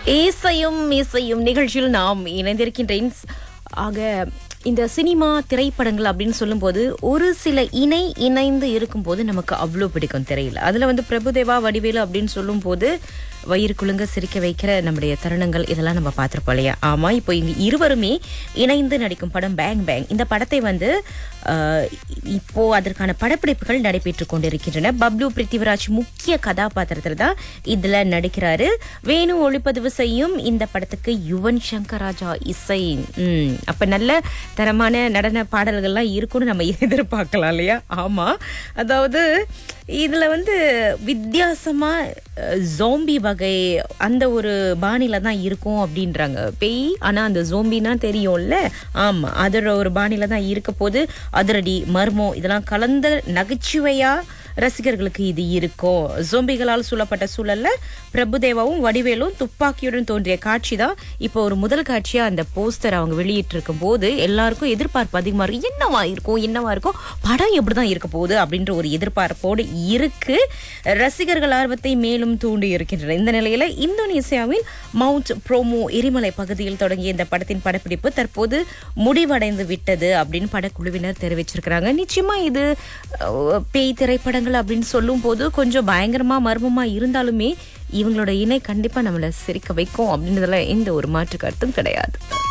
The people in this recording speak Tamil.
இசையும் இசையும் நிகழ்ச்சியில் நாம் இணைந்திருக்கின்றேன். ஆக இந்த சினிமா திரைப்படங்கள் அப்படின்னு சொல்லும்போது ஒரு சில இணைந்து இருக்கும்போது நமக்கு அவ்வளோ பிடிக்கும் திரையில். அதுல பிரபுதேவா வடிவேலு அப்படின்னு சொல்லும் போது வயிறு குலுங்க சிரிக்க வைக்கிற நம்முடைய தருணங்கள் இதெல்லாம் நம்ம பார்த்திருப்போம் இல்லையா? ஆமா, இப்போ இங்க இருவருமே இணைந்து நடிக்கும் படம் பேங் பேங். இந்த படத்தை இப்போ அதற்கான படப்பிடிப்புகள் நடைபெற்று கொண்டிருக்கின்றன. பப்ளு பிருத்திவிராஜ் முக்கிய கதாபாத்திரத்துல தான் இதுல நடிக்கிறாரு. வேணு ஒளிப்பதிவு செய்யும் இந்த படத்துக்கு யுவன் சங்கர் ராஜா இசை. அப்ப நல்ல தரமான நடன பாடல்கள்லாம் இருக்கும்னு நம்ம எதிர்பார்க்கலாம் இல்லையா? ஆமா, அதாவது இதுல வித்தியாசமா ஜோம்பி வகை அந்த ஒரு பாணியில தான் இருக்கும் அப்படின்றாங்க. பேய் ஆனா அந்த ஜோம்பினா தெரியும்ல. ஆமா, அதோட ஒரு பாணியில தான் இருக்க போது. அதிரடி மர்மம் இதெல்லாம் கலந்த நகைச்சுவையா ரசிகர்களுக்கு இது இருக்கும். ஜோம்பிகளால் சூழப்பட்ட சூழல்ல பிரபுதேவாவும் வடிவேலும் துப்பாக்கியுடன் தோன்றிய காட்சி தான் இப்போ ஒரு முதல் காட்சியா அந்த போஸ்டர் அவங்க வெளியிட்டு இருக்கும் போது எல்லாருக்கும் எதிர்பார்ப்பு அதிகமா இருக்கு. என்னவா இருக்கும், படம் எப்படிதான் இருக்க போகுது அப்படின்ற ஒரு எதிர்பார்ப்போடு இருக்கு. ரசிகர்கள் ஆர்வத்தை மேலும் தூண்டி இருக்கின்றனர். இந்த நிலையில இந்தோனேசியாவின் மவுண்ட் ப்ரோமோ எரிமலை பகுதியில் தொடங்கிய இந்த படத்தின் படப்பிடிப்பு தற்போது முடிவடைந்து விட்டது அப்படின்னு படக்குழுவினர் தெரிவிச்சிருக்கிறாங்க. நிச்சயமா இது பேய் திரைப்படங்கள் அப்படின்னு சொல்லும் போது கொஞ்சம் பயங்கரமா மர்மமா இருந்தாலுமே இவங்களோட இணை கண்டிப்பா நம்மள சிரிக்க வைக்கும் அப்படின்றதுல எந்த ஒரு மாற்று கருத்தும் கிடையாது.